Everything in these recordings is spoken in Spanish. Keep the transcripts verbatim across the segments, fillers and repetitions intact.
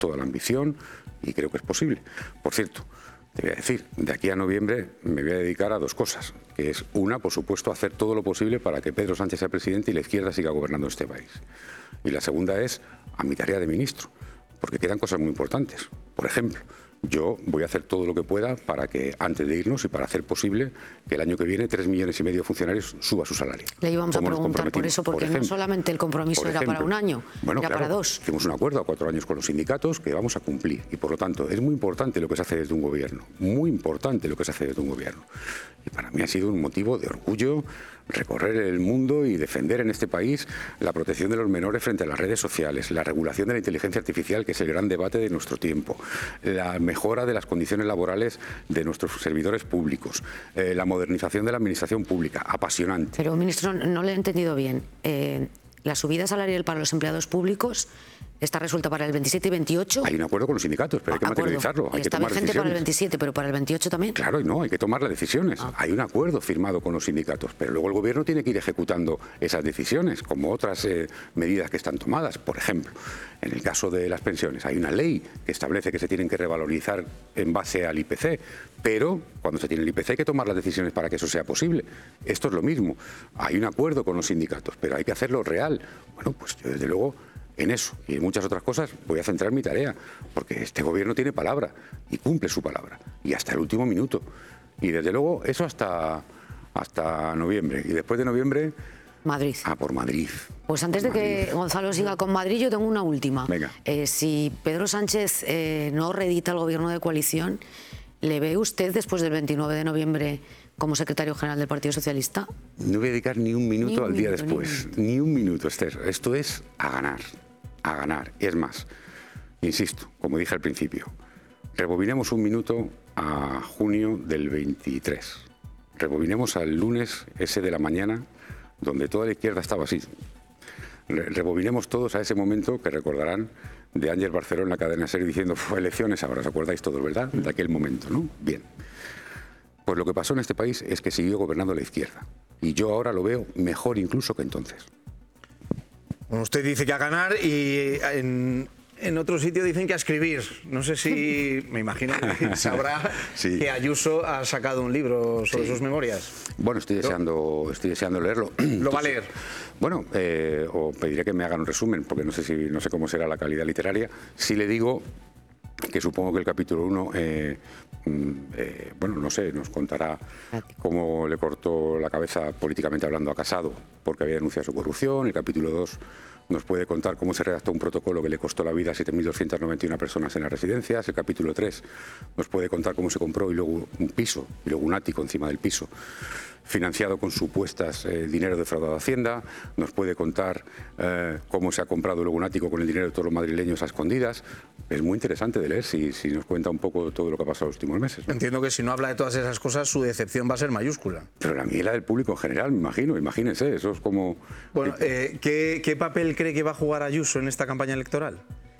toda la ambición y creo que es posible. Por cierto, te voy a decir, de aquí a noviembre me voy a dedicar a dos cosas, que es una, por supuesto, hacer todo lo posible para que Pedro Sánchez sea presidente y la izquierda siga gobernando este país. Y la segunda es a mi tarea de ministro, porque quedan cosas muy importantes. Por ejemplo, yo voy a hacer todo lo que pueda para que, antes de irnos y para hacer posible que el año que viene tres millones y medio de funcionarios suba su salario. Le íbamos a preguntar por eso, porque por ejemplo, no solamente el compromiso era ejemplo, para un año, bueno, era claro, para dos. Hicimos un acuerdo a cuatro años con los sindicatos que vamos a cumplir y por lo tanto es muy importante lo que se hace desde un gobierno, muy importante lo que se hace desde un gobierno. Y para mí ha sido un motivo de orgullo recorrer el mundo y defender en este país la protección de los menores frente a las redes sociales, la regulación de la inteligencia artificial, que es el gran debate de nuestro tiempo, la mejora de las condiciones laborales de nuestros servidores públicos, eh, la modernización de la administración pública, apasionante. Pero, ministro, no le he entendido bien. Eh, la subida salarial para los empleados públicos está resuelta para el veintisiete y veintiocho. Hay un acuerdo con los sindicatos, pero hay que acuerdo. materializarlo. Hay y que está tomar vigente decisiones. para el veintisiete, pero para el veintiocho también. Claro, y no, hay que tomar las decisiones. Ah. Hay un acuerdo firmado con los sindicatos, pero luego el gobierno tiene que ir ejecutando esas decisiones, como otras eh, medidas que están tomadas. Por ejemplo, en el caso de las pensiones, hay una ley que establece que se tienen que revalorizar en base al I P C, pero cuando se tiene el I P C hay que tomar las decisiones para que eso sea posible. Esto es lo mismo. Hay un acuerdo con los sindicatos, pero hay que hacerlo real. Bueno, pues yo desde luego en eso y en muchas otras cosas voy a centrar mi tarea, porque este gobierno tiene palabra y cumple su palabra, y hasta el último minuto. Y desde luego eso hasta, hasta noviembre. Y después de noviembre, Madrid. Ah, por Madrid. Pues antes por de Madrid. que Gonzalo siga con Madrid, yo tengo una última. Venga. Eh, si Pedro Sánchez eh, no reedita el gobierno de coalición, ¿le ve usted después del veintinueve de noviembre como secretario general del Partido Socialista? No voy a dedicar ni un minuto Ni un al día minuto, después. Ni un, ni un minuto, Esther. Esto es a ganar. A ganar. Es más, insisto, como dije al principio, rebobinemos un minuto a junio del veintitrés. Rebobinemos al lunes ese de la mañana, donde toda la izquierda estaba así. Rebobinemos todos a ese momento que recordarán de Ángel Barceló en la cadena SER diciendo fue elecciones, ahora os acordáis todos, ¿verdad? De aquel momento, ¿no? Bien. Pues lo que pasó en este país es que siguió gobernando la izquierda. Y yo ahora lo veo mejor incluso que entonces. Bueno, usted dice que a ganar y en, en otro sitio dicen que a escribir. No sé si, me imagino que sabrá sí. que Ayuso ha sacado un libro sobre sí. sus memorias. Bueno, estoy deseando, estoy deseando leerlo. ¿Lo va a leer? Bueno, eh, o pediré que me hagan un resumen, porque no sé, si, no sé cómo será la calidad literaria. Si le digo que supongo que el capítulo uno, eh, eh, bueno, no sé, nos contará cómo le cortó la cabeza políticamente hablando a Casado porque había denunciado su corrupción. El capítulo dos nos puede contar cómo se redactó un protocolo que le costó la vida a siete mil doscientas noventa y una personas en las residencias. El capítulo tres nos puede contar cómo se compró y luego un piso y luego un ático encima del piso, financiado con supuestas eh, dinero defraudado a Hacienda. Nos puede contar eh, cómo se ha comprado luego un ático con el dinero de todos los madrileños a escondidas. Es muy interesante de leer si, si nos cuenta un poco todo lo que ha pasado los últimos meses, ¿no? Entiendo que si no habla de todas esas cosas, su decepción va a ser mayúscula. Pero la mía y la del público en general, me imagino, imagínense, eso es como... Bueno, eh, ¿qué, ¿qué papel cree que va a jugar Ayuso en esta campaña electoral?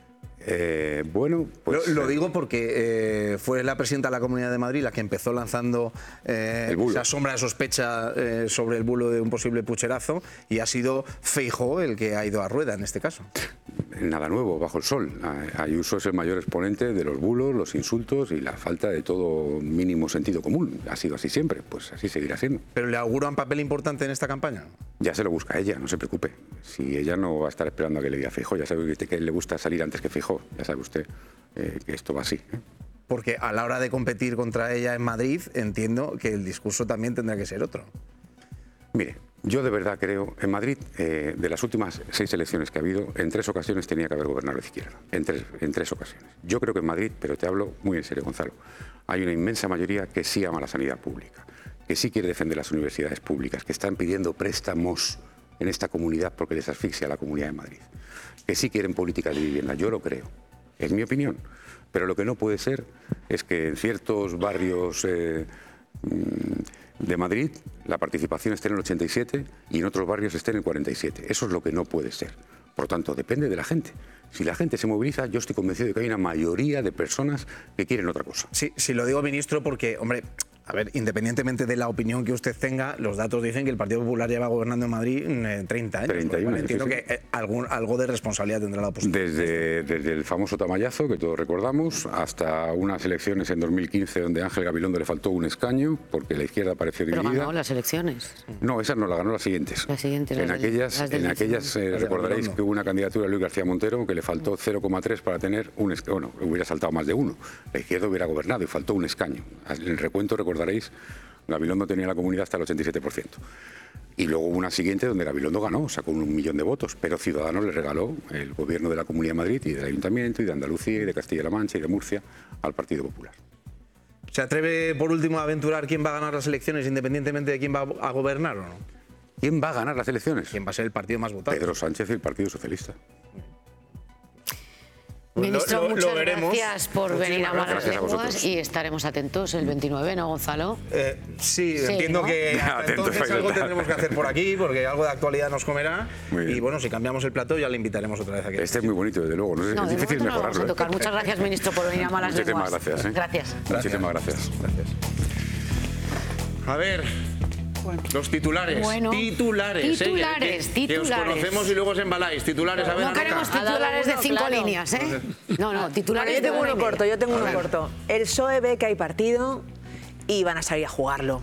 Eh, bueno, pues... Lo, lo digo porque eh, fue la presidenta de la Comunidad de Madrid la que empezó lanzando eh, esa sombra de sospecha eh, sobre el bulo de un posible pucherazo, y ha sido Feijóo el que ha ido a rueda en este caso. Nada nuevo bajo el sol. Ayuso es el mayor exponente de los bulos, los insultos y la falta de todo mínimo sentido común. Ha sido así siempre, pues así seguirá siendo. ¿Pero le augura un papel importante en esta campaña? Ya se lo busca ella, no se preocupe. Si ella no va a estar esperando a que le diga Feijóo, ya sabe que a él le gusta salir antes que Feijóo. Ya sabe usted eh, que esto va así, ¿eh? Porque a la hora de competir contra ella en Madrid, entiendo que el discurso también tendrá que ser otro. Mire, yo de verdad creo, en Madrid, eh, de las últimas seis elecciones que ha habido, en tres ocasiones tenía que haber gobernado la izquierda. En tres, en tres ocasiones. Yo creo que en Madrid, pero te hablo muy en serio, Gonzalo, hay una inmensa mayoría que sí ama la sanidad pública, que sí quiere defender las universidades públicas, que están pidiendo préstamos en esta comunidad porque les asfixia a la Comunidad de Madrid, que sí quieren políticas de vivienda. Yo lo creo, es mi opinión. Pero lo que no puede ser es que en ciertos barrios eh, de Madrid la participación esté en el ochenta y siete y en otros barrios esté en el cuarenta y siete. Eso es lo que no puede ser. Por lo tanto, depende de la gente. Si la gente se moviliza, yo estoy convencido de que hay una mayoría de personas que quieren otra cosa. Sí, sí, lo digo, ministro, porque, hombre, A ver, independientemente de la opinión que usted tenga, los datos dicen que el Partido Popular lleva gobernando en Madrid eh, treinta años. treinta y uno, bueno, entiendo sí, que sí. eh, algún, algo de responsabilidad tendrá la oposición. Desde, desde el famoso tamallazo, que todos recordamos, hasta unas elecciones en dos mil quince donde a Ángel Gabilondo le faltó un escaño porque la izquierda pareció Pero dividida. ganó las elecciones. No, esas no, las ganó las siguientes. Las siguientes, En las del- aquellas, las del en aquellas eh, Las de recordaréis Gabilondo. que hubo una candidatura de Luis García Montero que le faltó cero coma tres para tener un escaño. Bueno, hubiera saltado más de uno. La izquierda hubiera gobernado y faltó un escaño. En el recuento recordaréis, Gabilondo tenía la comunidad hasta el ochenta y siete por ciento. Y luego hubo una siguiente donde Gabilondo ganó, sacó un millón de votos, pero Ciudadanos le regaló el gobierno de la Comunidad de Madrid y del Ayuntamiento y de Andalucía y de Castilla-La Mancha y de Murcia al Partido Popular. ¿Se atreve por último a aventurar quién va a ganar las elecciones independientemente de quién va a gobernar o no? ¿Quién va a ganar las elecciones? ¿Quién va a ser el partido más votado? Pedro Sánchez y el Partido Socialista. Pues Ministro, lo- lo- lo muchas veremos. gracias por Muchísimas venir a Malas gracias a Lenguas vosotros. y estaremos atentos el veintinueve, ¿no, Gonzalo? Eh, sí, Sí, entiendo ¿no? que hasta Atentos entonces a algo estar. tendremos que hacer por aquí, porque algo de actualidad nos comerá. Muy bien. Y bueno, si cambiamos el plato ya le invitaremos otra vez aquí. Este es muy bonito, desde luego. No sé, No, es de difícil momento no lo vamos mejorarlo. a ¿eh? tocar. Muchas gracias, ministro, por venir a Malas Muchísimas Lenguas. gracias. ¿eh? Gracias. Muchísimas gracias. Gracias. A ver, los titulares. Bueno. titulares. Titulares, ¿eh? Que- que os titulares. conocemos y luego os embaláis. Titulares, a ver, No Aroca. queremos Ha dado titulares de uno, cinco claro. líneas, ¿eh? No, no, titulares Yo tengo de una uno y corto, media. yo tengo A uno ver. corto. El P S O E ve que hay partido y van a salir a jugarlo.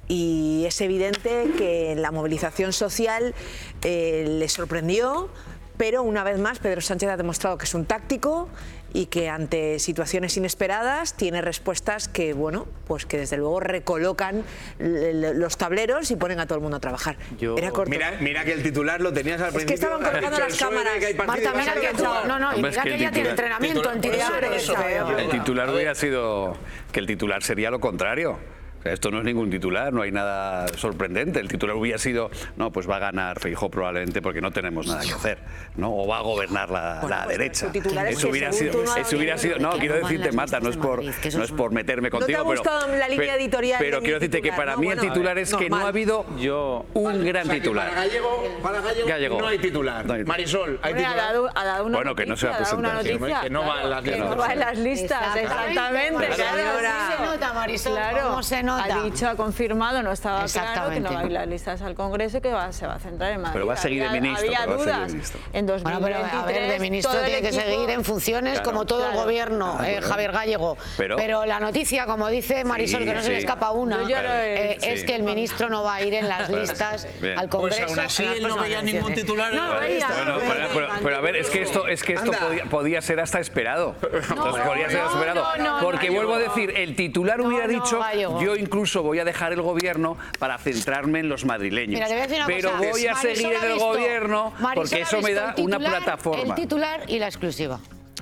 Y es evidente que la movilización social eh, les sorprendió, pero una vez más Pedro Sánchez ha demostrado que es un táctico y que ante situaciones inesperadas tiene respuestas que, bueno, pues que desde luego recolocan l- l- los tableros y ponen a todo el mundo a trabajar. Yo- Era corto. Mira, mira que el titular lo tenías al Es que principio. estaban colocando ha dicho, las el P S O E ve cámaras. que hay partido Marta, y mira vas a que salir a jugar. no, no, y Hombre, es mira que que el ya tiene titular- entrenamiento en titular- titulares. por eso, ¿sabes? por eso. El titular hubiera sido que el titular sería lo contrario. O sea, esto no es ningún titular, no hay nada sorprendente. El titular hubiera sido, no, pues va a ganar Feijóo probablemente porque no tenemos nada que hacer, ¿no? O va a gobernar la, Bueno, la pues, derecha. tu titular es Eso que hubiera según sido, tú no eso hubiera has sido, no, que quiero no van decirte, las Marta, no es listas de por, Madrid, que eso no es es por meterme ¿No te contigo, ha pero, gustado la línea pero- editorial de pero mi quiero decirte que titular, para no? mí el Bueno, titular es que no normal. ha habido yo un Vale, gran o sea, que titular. Para Gallego, para Gallego, Gallego. no hay titular. No hay- Marisol, ¿hay Hombre, ha titular? dado, ha dado una Bueno, que no se va a noticia, ha dado una presentar. noticia, Que no va en las que listas. no va en las listas, exactamente. Claro, claro. sí se nota, Marisol, Claro, cómo se nota. ha dicho, ha confirmado, no estaba claro que Exactamente. no va a ir las listas al Congreso y que va, se va a centrar en Madrid. Pero va a seguir de Había- ministro, Había pero va a seguir de dudas. ministro. En dos mil Bueno, pero veintitrés, a ver, de ministro todo el tiene que equipo- seguir en funciones Claro, como todo el claro. gobierno, Ah, eh, bueno. Javier Gallego. Pero- Pero, la noticia, como dice Marisol, Sí, que no se le sí. escapa una, Yo ya lo he- eh, es sí. que el ministro no va a ir en las listas Bien. al Pues Congreso. aún así en las él no próximas veía ningún elecciones. titular en No la lo veía. lista. Bueno, pero, pero- pero a ver, es que esto, es que esto Anda. podía, podía ser hasta esperado. Pues podría ser no, esperado. no, no, porque no, vuelvo a no. decir, el titular No, hubiera no, dicho, Gallego. yo incluso voy a dejar el gobierno para centrarme en los madrileños. Mira, te voy a decir una pero cosa. voy a Marisol seguir ha en el visto- gobierno Marisol porque ha eso me visto da el una titular, plataforma. El titular y la exclusiva.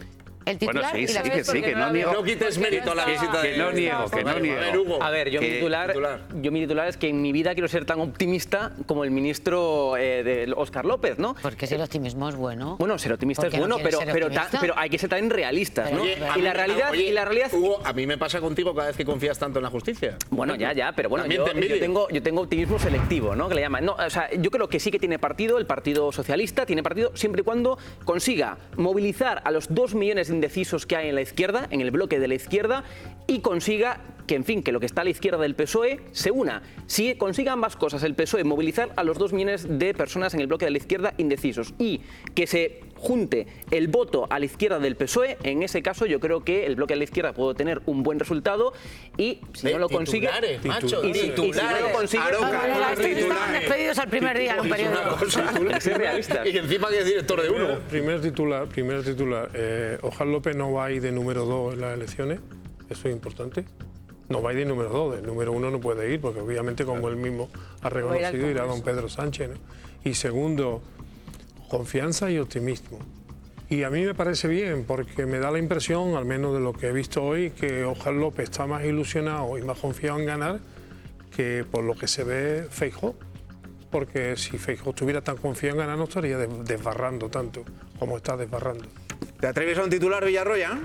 El Bueno, titular sí, y sí, la que exclusiva. sí, que no niego. No quites mérito a la Que- visita de... que no niego, que no A ver, niego. Hugo. A ver, yo mi Que- titular, titular. yo mi titular es que en mi vida quiero ser tan optimista como el ministro eh, de Óscar López, ¿no? Porque si el optimismo es bueno. Bueno, ser optimista ¿Por es qué no bueno, quieres pero, ser pero, ta- optimista? pero hay que ser también realistas, Pero ¿no? oye, a y mí- la realidad, oye, y la realidad Hugo, a mí me pasa contigo cada vez que confías tanto en la justicia. Bueno, ya, ya, pero bueno, También yo, te envidio. yo tengo, yo tengo optimismo selectivo, ¿no? Que le llaman. No, o sea, yo creo que sí que tiene partido, el Partido Socialista tiene partido siempre y cuando consiga movilizar a los dos millones de indecisos que hay en la izquierda, en el bloque de la izquierda, y consiga que, en fin, que lo que está a la izquierda del P S O E se una. Si consiga ambas cosas, el P S O E movilizar a los dos millones de personas en el bloque de la izquierda indecisos y que se junte el voto a la izquierda del P S O E, en ese caso yo creo que el bloque de la izquierda puede tener un buen resultado y si De no lo consigue... titulares, macho, y si- y si no titulares. lo consigue... Aroca, Ah, vale, Titulares. estos estaban despedidos al primer día en un periódico. Hay que ser realistas. Y encima que es director de uno. Primer, primer titular, primer titular. Eh, Óscar López no va a ir de número dos en las elecciones, eso es importante. No va a ir de número dos, de número uno no puede ir, porque obviamente como él mismo ha reconocido irá don Pedro Sánchez, ¿no? Y segundo, confianza y optimismo. Y a mí me parece bien, porque me da la impresión, al menos de lo que he visto hoy, que Óscar López está más ilusionado y más confiado en ganar que por lo que se ve Feijóo. Porque si Feijóo estuviera tan confiado en ganar, no estaría des- desbarrando tanto como está desbarrando. ¿Te atreves a un titular, Villarroya?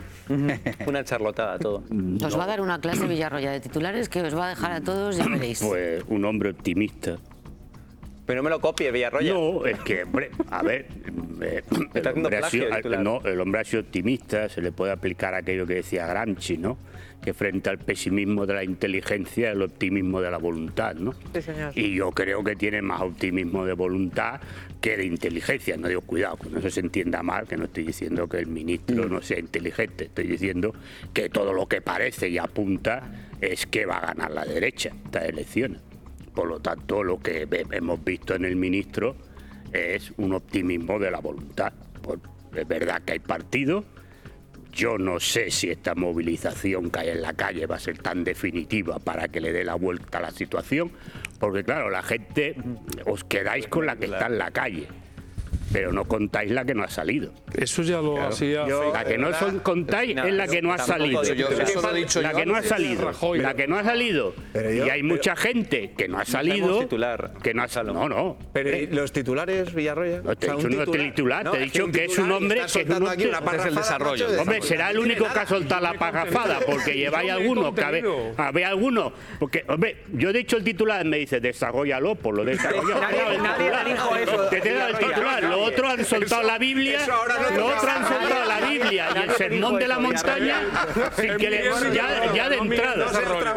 Una charlotada todo. Os va a dar una clase Villarroya de titulares que os va a dejar a todos, ya veréis. Pues un hombre optimista Pero no me lo copie, Villarroya. No, es que, hombre, a ver, eh, el, hombre ha sido, no, el hombre ha sido optimista, se le puede aplicar aquello que decía Gramsci, ¿no? Que frente al pesimismo de la inteligencia, el optimismo de la voluntad, ¿no? Sí, señor. Y yo creo que tiene más optimismo de voluntad que de inteligencia. No digo, cuidado, que no se entienda mal, que no estoy diciendo que el ministro no sea inteligente, estoy diciendo que todo lo que parece y apunta es que va a ganar la derecha estas elecciones. Por lo tanto, lo que hemos visto en el ministro es un optimismo de la voluntad. Pues es verdad que hay partidos. Yo no sé si esta movilización que hay en la calle va a ser tan definitiva para que le dé la vuelta a la situación, porque claro, la gente os quedáis con la que está en la calle, pero no contáis la que no ha salido. Eso ya lo claro. hacía... Yo, la que no son, contáis no, es la que no ha salido. Yo, eso lo he dicho la yo que no ha salido. Rajoy, la que no ha salido. Pero y yo, hay pero, mucha gente que no ha salido. Titular. Que no ha salido. No, no. Pero ¿y los titulares, Villarroya? No te he o sea, dicho un titular, titular, no, te he dicho que es un hombre que es un aquí una es el desarrollo. macho, Hombre, será el único que ha soltado la pagafada, porque lleváis algunos, que habéis habe algunos. Porque, hombre, yo he dicho el titular, me dice, desarrollalo, por lo desarrollalo. Nadie, nadie le dijo eso. Te he dado el titular, los otros han soltado la Biblia, los otros han soltado la Biblia y el sermón de la montaña, sin que le, ya, ya de entrada.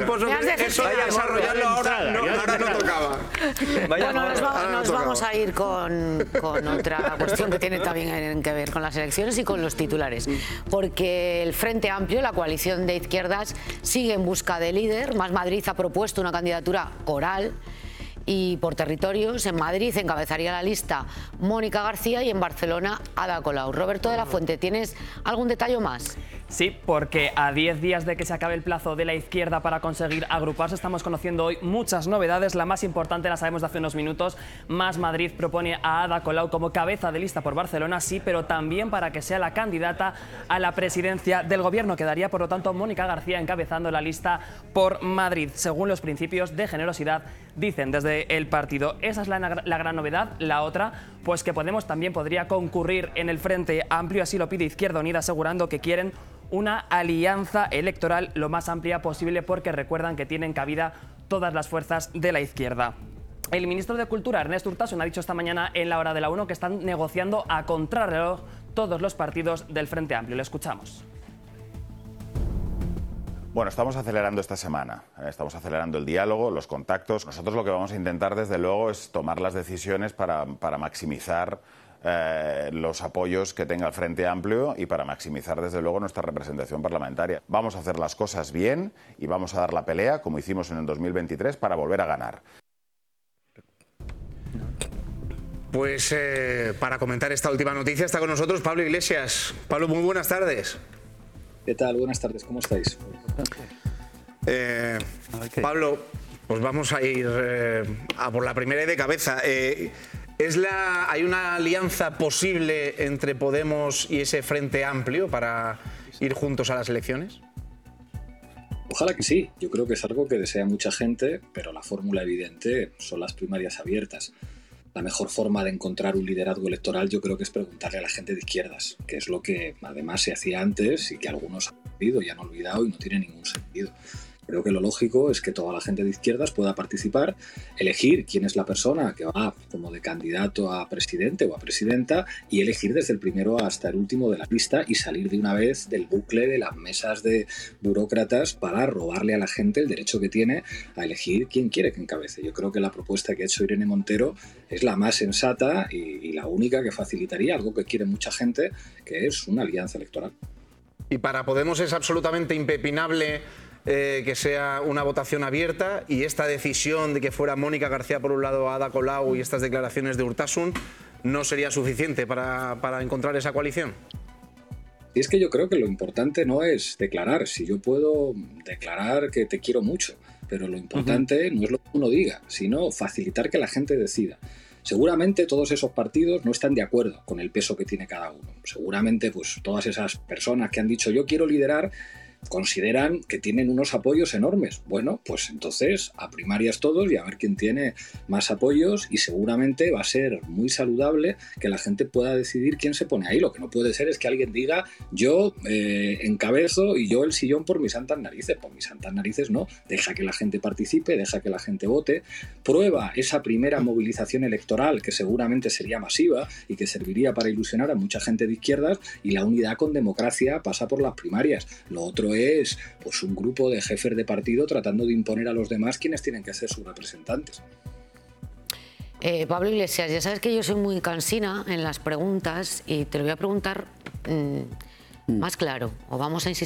Eso de desarrollarlo ahora no, ahora no tocaba. Bueno, nos, va, nos vamos a ir con, con otra cuestión que tiene también que ver con las elecciones y con los titulares. Porque el Frente Amplio, la coalición de izquierdas, sigue en busca de líder. Más Madrid ha propuesto una candidatura coral. Y por territorios, en Madrid encabezaría la lista Mónica García y en Barcelona Ada Colau. Roberto de la Fuente, ¿tienes algún detalle más? Sí, porque a diez días de que se acabe el plazo de la izquierda para conseguir agruparse, estamos conociendo hoy muchas novedades. La más importante la sabemos de hace unos minutos. Más Madrid propone a Ada Colau como cabeza de lista por Barcelona, sí, pero también para que sea la candidata a la presidencia del gobierno. Quedaría, por lo tanto, Mónica García encabezando la lista por Madrid, según los principios de generosidad, dicen desde el partido. Esa es la, la gran novedad. La otra, pues que Podemos también podría concurrir en el Frente Amplio, así lo pide Izquierda Unida, asegurando que quieren una alianza electoral lo más amplia posible, porque recuerdan que tienen cabida todas las fuerzas de la izquierda. El ministro de Cultura, Ernest Urtasun, ha dicho esta mañana en la hora de la una que están negociando a contrarreloj todos los partidos del Frente Amplio. Le escuchamos. Bueno, estamos acelerando esta semana, estamos acelerando el diálogo, los contactos. Nosotros lo que vamos a intentar, desde luego, es tomar las decisiones para, para maximizar eh, los apoyos que tenga el Frente Amplio y para maximizar, desde luego, nuestra representación parlamentaria. Vamos a hacer las cosas bien y vamos a dar la pelea, como hicimos en el dos mil veintitrés, para volver a ganar. Pues eh, para comentar esta última noticia está con nosotros Pablo Iglesias. Pablo, muy buenas tardes. ¿Qué tal? Buenas tardes, ¿cómo estáis? Eh, Pablo, pues vamos a ir eh, a por la primera y de cabeza. Eh, ¿es la, ¿Hay una alianza posible entre Podemos y ese Frente Amplio para ir juntos a las elecciones? Ojalá que sí. Yo creo que es algo que desea mucha gente, pero la fórmula evidente son las primarias abiertas. La mejor forma de encontrar un liderazgo electoral yo creo que es preguntarle a la gente de izquierdas, que es lo que además se hacía antes y que algunos han olvidado y han olvidado y no tiene ningún sentido. Creo que lo lógico es que toda la gente de izquierdas pueda participar, elegir quién es la persona que va como de candidato a presidente o a presidenta y elegir desde el primero hasta el último de la lista y salir de una vez del bucle de las mesas de burócratas para robarle a la gente el derecho que tiene a elegir quién quiere que encabece. Yo creo que la propuesta que ha hecho Irene Montero es la más sensata y, y la única que facilitaría algo que quiere mucha gente, que es una alianza electoral. Y para Podemos es absolutamente impepinable Eh, que sea una votación abierta, y esta decisión de que fuera Mónica García por un lado, Ada Colau, y estas declaraciones de Urtasun no sería suficiente para, para encontrar esa coalición. Y es que yo creo que lo importante no es declarar. Si yo puedo declarar que te quiero mucho, pero lo importante uh-huh. no es lo que uno diga, sino facilitar que la gente decida. Seguramente todos esos partidos no están de acuerdo con el peso que tiene cada uno. Seguramente pues todas esas personas que han dicho yo quiero liderar, consideran que tienen unos apoyos enormes. Bueno, pues entonces a primarias todos y a ver quién tiene más apoyos, y seguramente va a ser muy saludable que la gente pueda decidir quién se pone ahí. Lo que no puede ser es que alguien diga yo eh, encabezo y yo el sillón por mis santas narices. Por mis santas narices no. Deja que la gente participe, deja que la gente vote, prueba esa primera movilización electoral que seguramente sería masiva y que serviría para ilusionar a mucha gente de izquierdas, y la unidad con democracia pasa por las primarias. Lo otro es pues un grupo de jefes de partido tratando de imponer a los demás quienes tienen que ser sus representantes. Eh, Pablo Iglesias, ya sabes que yo soy muy cansina en las preguntas y te lo voy a preguntar mmm, mm. más claro, o vamos a insistir